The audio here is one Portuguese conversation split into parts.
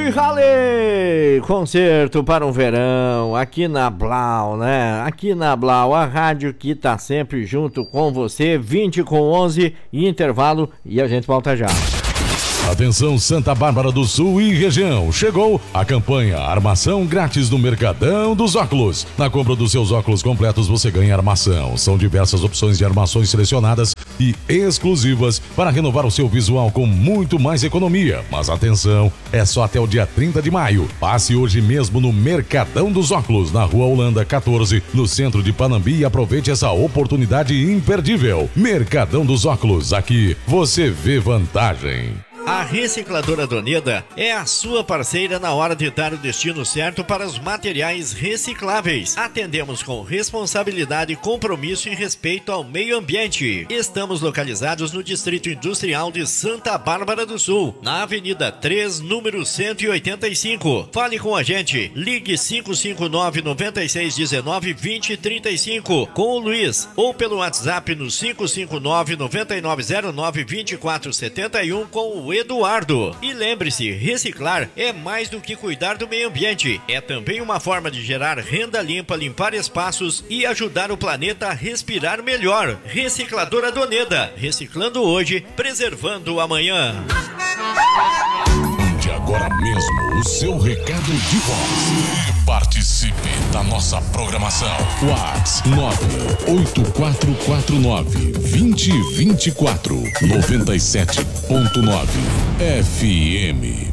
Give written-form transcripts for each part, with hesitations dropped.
Buddy Holly, concerto para um verão, aqui na Blau, né? Aqui na Blau, a rádio que tá sempre junto com você, 20 com 11 e intervalo, e a gente volta já. Atenção Santa Bárbara do Sul e região, chegou a campanha Armação Grátis no Mercadão dos Óculos. Na compra dos seus óculos completos você ganha armação. São diversas opções de armações selecionadas e exclusivas para renovar o seu visual com muito mais economia. Mas atenção, é só até o dia 30 de maio. Passe hoje mesmo no Mercadão dos Óculos, na Rua Holanda 14, no centro de Panambi, e aproveite essa oportunidade imperdível. Mercadão dos Óculos, aqui você vê vantagem. A Recicladora Doneda é a sua parceira na hora de dar o destino certo para os materiais recicláveis. Atendemos com responsabilidade, compromisso e respeito ao meio ambiente. Estamos localizados no Distrito Industrial de Santa Bárbara do Sul, na Avenida 3, número 185. Fale com a gente. Ligue 559-9619-2035 com o Luiz ou pelo WhatsApp no 559-9909-2471 com o Eduardo. E lembre-se, reciclar é mais do que cuidar do meio ambiente. É também uma forma de gerar renda limpa, limpar espaços e ajudar o planeta a respirar melhor. Recicladora Doneda. Reciclando hoje, preservando o amanhã. Mande agora mesmo o seu recado de voz. Participe da nossa programação. WhatsApp 98449-2024 97.9 FM.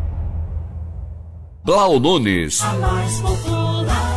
Blau Nunes. A mais popular.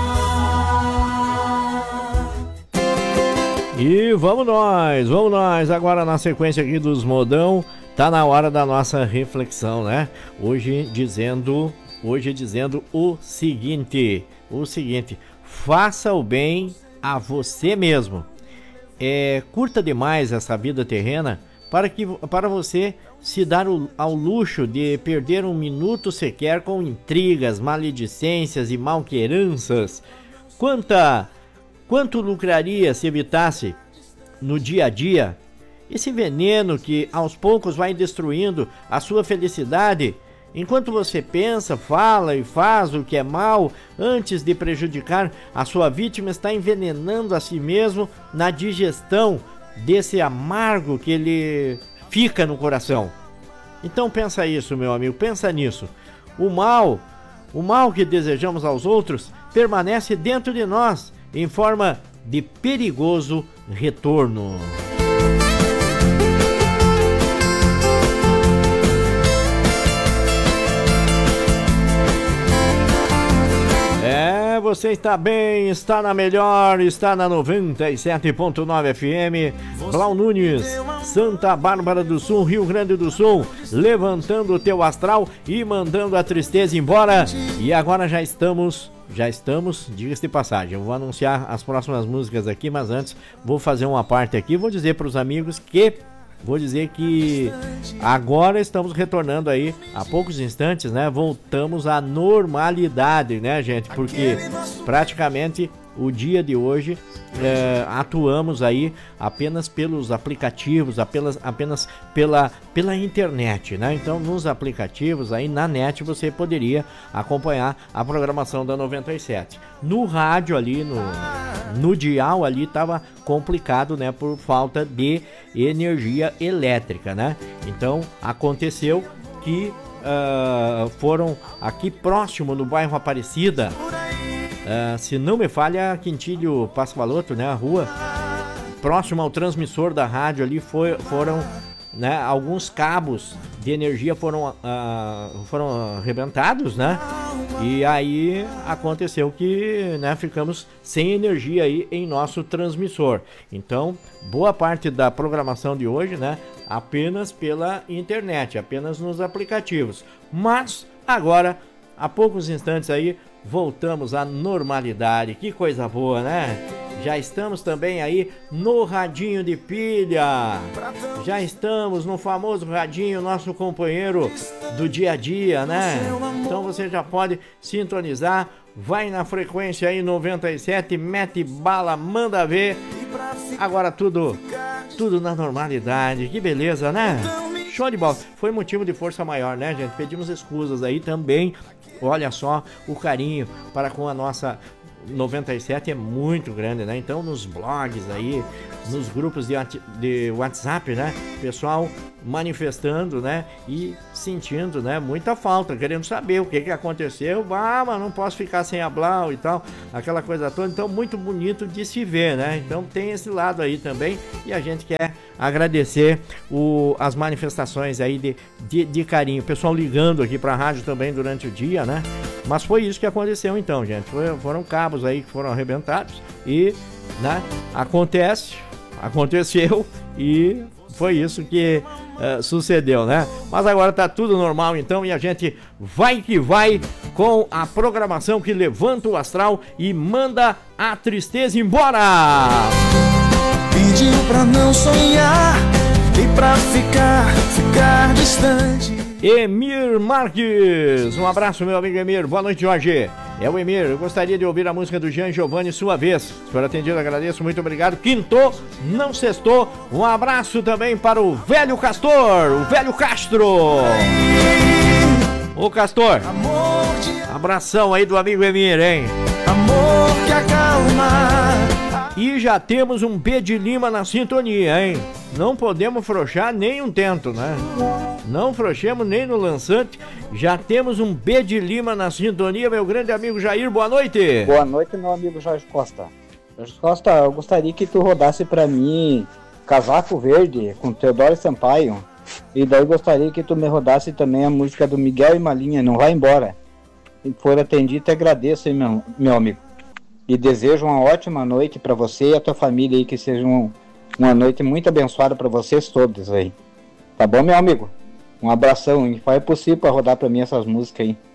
E vamos nós, agora na sequência aqui dos modão, tá na hora da nossa reflexão, né? Hoje dizendo o seguinte, faça o bem a você mesmo. Curta demais essa vida terrena para você se dar ao luxo de perder um minuto sequer com intrigas, maledicências e malqueranças. Quanto lucraria se evitasse no dia a dia esse veneno que aos poucos vai destruindo a sua felicidade? Enquanto você pensa, fala e faz o que é mal, antes de prejudicar a sua vítima, está envenenando a si mesmo na digestão desse amargo que ele fica no coração. Então pensa isso, meu amigo, pensa nisso. O mal que desejamos aos outros permanece dentro de nós, em forma de perigoso retorno. Você está bem, está na melhor, está na 97.9 FM, Blau Nunes, Santa Bárbara do Sul, Rio Grande do Sul, levantando o teu astral e mandando a tristeza embora. E agora já estamos, diga-se de passagem, eu vou anunciar as próximas músicas aqui, mas antes vou fazer uma parte aqui, vou dizer para os amigos que agora estamos retornando aí há poucos instantes, né? Voltamos à normalidade, né, gente? Porque praticamente o dia de hoje atuamos aí apenas pelos aplicativos, apenas pela internet, né? Então, nos aplicativos aí na net você poderia acompanhar a programação da 97. No rádio ali, no dial ali estava complicado, né? Por falta de energia elétrica, né? Então, aconteceu que foram aqui próximo no bairro Aparecida, se não me falha, Quintilho Pascoaloto, né, a rua próximo ao transmissor da rádio ali, foram, né, alguns cabos de energia foram arrebentados, né, e aí aconteceu que, né, ficamos sem energia aí em nosso transmissor. Então, boa parte da programação de hoje, né, apenas pela internet, apenas nos aplicativos. Mas agora, há poucos instantes aí, voltamos à normalidade. Que coisa boa, né? Já estamos também aí no radinho de pilha. Já estamos no famoso radinho, nosso companheiro do dia a dia, né? Então você já pode sintonizar, vai na frequência aí 97, mete bala, manda ver. Agora tudo na normalidade. Que beleza, né? Show de bola. Foi motivo de força maior, né, gente? Pedimos escusas aí também. Olha só o carinho para com a nossa 97 é muito grande, né? Então nos blogs aí, nos grupos de WhatsApp, né? Pessoal manifestando, né? E sentindo, né? Muita falta, querendo saber o que aconteceu. Ah, mas não posso ficar sem a Blau e tal, aquela coisa toda. Então muito bonito de se ver, né? Então tem esse lado aí também e a gente quer agradecer as manifestações aí de carinho. O pessoal ligando aqui pra rádio também durante o dia, né? Mas foi isso que aconteceu então, gente. Foram cabos aí que foram arrebentados e, né? Aconteceu e foi isso que sucedeu, né? Mas agora tá tudo normal então e a gente vai que vai com a programação que levanta o astral e manda a tristeza embora! Pediu pra não sonhar e pra ficar distante. Emir Marques, um abraço meu amigo Emir, boa noite Jorge. É o Emir, eu gostaria de ouvir a música do Jean Giovanni, Sua Vez. Se for atendido, agradeço, muito obrigado. Quintou, não sextou. Um abraço também para o velho Castor, o velho Castro. Ô Castor, abração aí do amigo Emir, hein? Amor que acalma. E já temos um B de Lima na sintonia, hein? Não podemos frouxar nem um tento, né? Não frouxemos nem no lançante. Já temos um B de Lima na sintonia, meu grande amigo Jair, boa noite. Boa noite, meu amigo Jorge Costa. Jorge Costa, eu gostaria que tu rodasse pra mim Casaco Verde, com Teodoro Sampaio. E daí eu gostaria que tu me rodasse também a música do Miguel e Malinha, Não Vai Embora. Se for atendido, te agradeço, hein, meu amigo. E desejo uma ótima noite pra você e a tua família aí, que seja uma noite muito abençoada pra vocês todos aí. Tá bom, meu amigo? Um abração e faz o possível pra rodar pra mim essas músicas aí.